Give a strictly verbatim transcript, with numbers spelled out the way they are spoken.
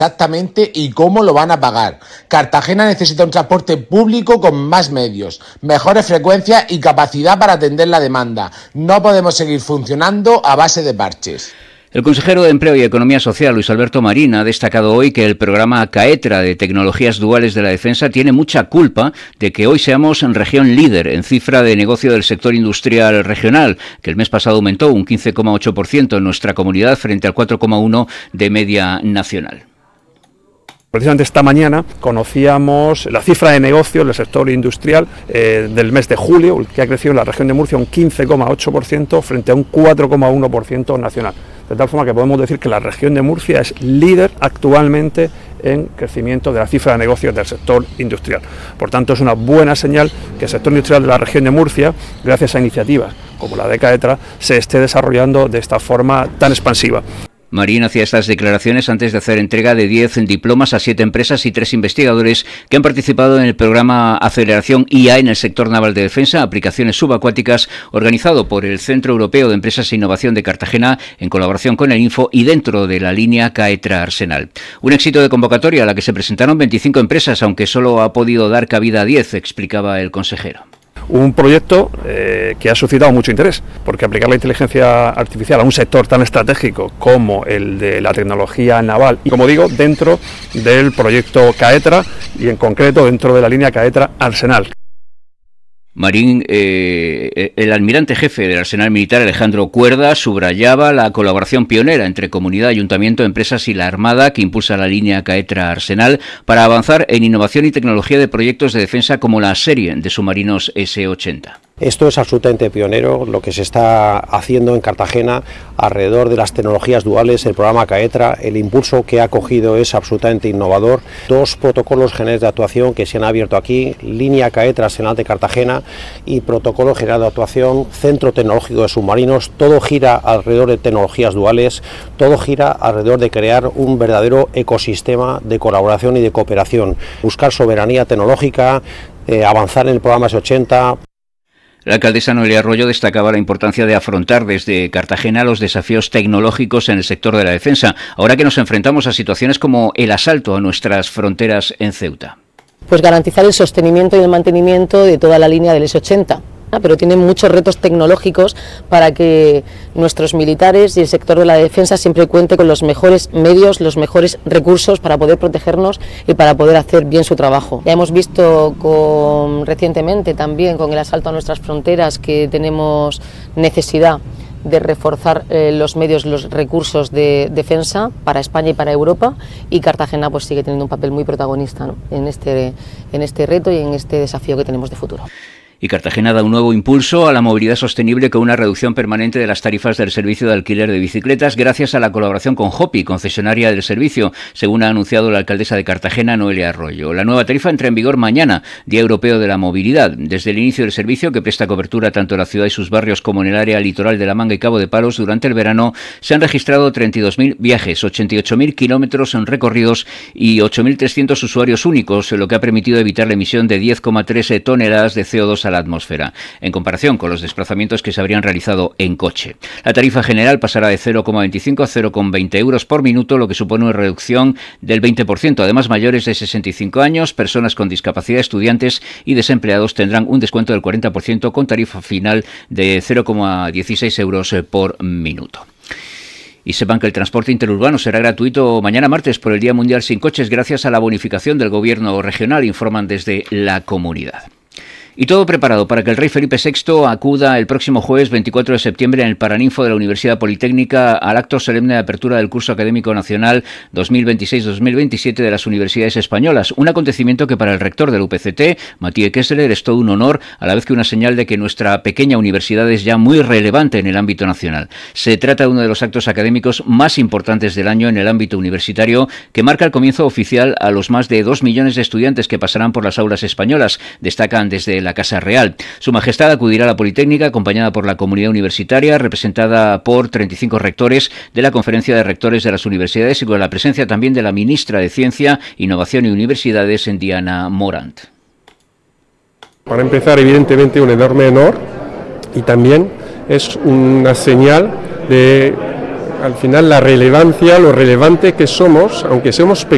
exactamente y cómo lo van a pagar. Cartagena necesita un transporte público con más medios, mejores frecuencias y capacidad para atender la demanda. No podemos seguir funcionando a base de parches. El consejero de Empleo y Economía Social, Luis Alberto Marín, ha destacado hoy que el programa CAETRA de Tecnologías Duales de la Defensa tiene mucha culpa de que hoy seamos en región líder en cifra de negocio del sector industrial regional, que el mes pasado aumentó un quince coma ocho por ciento en nuestra comunidad frente al cuatro coma uno por ciento de media nacional. Precisamente esta mañana conocíamos la cifra de negocio del sector industrial eh, del mes de julio, que ha crecido en la región de Murcia un quince coma ocho por ciento frente a un cuatro coma uno por ciento nacional. De tal forma que podemos decir que la región de Murcia es líder actualmente en crecimiento de la cifra de negocios del sector industrial. Por tanto, es una buena señal que el sector industrial de la región de Murcia, gracias a iniciativas como la de CAETRA, se esté desarrollando de esta forma tan expansiva. Marín hacía estas declaraciones antes de hacer entrega de diez diplomas a siete empresas y tres investigadores que han participado en el programa Aceleración I A en el sector naval de defensa, aplicaciones subacuáticas, organizado por el Centro Europeo de Empresas e Innovación de Cartagena en colaboración con el Info y dentro de la línea CAETRA Arsenal. Un éxito de convocatoria a la que se presentaron veinticinco empresas, aunque solo ha podido dar cabida a diez, explicaba el consejero. Un proyecto eh, que ha suscitado mucho interés, porque aplicar la inteligencia artificial a un sector tan estratégico como el de la tecnología naval, y como digo, dentro del proyecto CAETRA y en concreto dentro de la línea CAETRA Arsenal. Marín, eh, el almirante jefe del Arsenal Militar, Alejandro Cuerda, subrayaba la colaboración pionera entre comunidad, ayuntamiento, empresas y la Armada que impulsa la línea CAETRA Arsenal para avanzar en innovación y tecnología de proyectos de defensa como la serie de submarinos ese ochenta. Esto es absolutamente pionero, lo que se está haciendo en Cartagena alrededor de las tecnologías duales, el programa CAETRA, el impulso que ha cogido es absolutamente innovador. Dos protocolos generales de actuación que se han abierto aquí, línea CAETRA Arsenal de Cartagena y protocolo general de actuación, Centro Tecnológico de Submarinos. Todo gira alrededor de tecnologías duales, todo gira alrededor de crear un verdadero ecosistema de colaboración y de cooperación, buscar soberanía tecnológica, eh, avanzar en el programa ese ochenta. La alcaldesa Noelia Arroyo destacaba la importancia de afrontar desde Cartagena los desafíos tecnológicos en el sector de la defensa, ahora que nos enfrentamos a situaciones como el asalto a nuestras fronteras en Ceuta. Pues garantizar el sostenimiento y el mantenimiento de toda la línea del ese ochenta. Pero tienen muchos retos tecnológicos para que nuestros militares y el sector de la defensa siempre cuente con los mejores medios, los mejores recursos para poder protegernos y para poder hacer bien su trabajo. Ya hemos visto con, recientemente también con el asalto a nuestras fronteras que tenemos necesidad de reforzar eh, los medios, los recursos de defensa para España y para Europa, y Cartagena pues sigue teniendo un papel muy protagonista, ¿no?, en este, en este reto y en este desafío que tenemos de futuro. Y Cartagena da un nuevo impulso a la movilidad sostenible con una reducción permanente de las tarifas del servicio de alquiler de bicicletas gracias a la colaboración con Hopi, concesionaria del servicio, según ha anunciado la alcaldesa de Cartagena, Noelia Arroyo. La nueva tarifa entra en vigor mañana, Día Europeo de la Movilidad. Desde el inicio del servicio, que presta cobertura tanto en la ciudad y sus barrios como en el área litoral de La Manga y Cabo de Palos, durante el verano se han registrado treinta y dos mil viajes, ochenta y ocho mil kilómetros en recorridos y ocho mil trescientos usuarios únicos, lo que ha permitido evitar la emisión de diez coma tres toneladas de ce o dos a la atmósfera, en comparación con los desplazamientos que se habrían realizado en coche. La tarifa general pasará de cero coma veinticinco a cero coma veinte euros por minuto, lo que supone una reducción del veinte por ciento. Además, mayores de sesenta y cinco años, personas con discapacidad, estudiantes y desempleados tendrán un descuento del cuarenta por ciento con tarifa final de cero coma dieciséis euros por minuto. Y sepan que el transporte interurbano será gratuito mañana martes por el Día Mundial Sin Coches gracias a la bonificación del gobierno regional, informan desde la comunidad. Y todo preparado para que el rey Felipe sexto acuda el próximo jueves veinticuatro de septiembre en el Paraninfo de la Universidad Politécnica al acto solemne de apertura del curso académico nacional dos mil veintiséis dos mil veintisiete de las universidades españolas, un acontecimiento que para el rector del U P C T, Matías Kessler, es todo un honor, a la vez que una señal de que nuestra pequeña universidad es ya muy relevante en el ámbito nacional. Se trata de uno de los actos académicos más importantes del año en el ámbito universitario, que marca el comienzo oficial a los más de dos millones de estudiantes que pasarán por las aulas españolas, destacan desde la Casa Real. Su Majestad acudirá a la Politécnica acompañada por la comunidad universitaria, representada por treinta y cinco rectores de la Conferencia de Rectores de las Universidades y con la presencia también de la Ministra de Ciencia, Innovación y Universidades, Diana Morant. Para empezar, evidentemente, un enorme honor y también es una señal de, al final, la relevancia, lo relevante que somos, aunque seamos pequeños.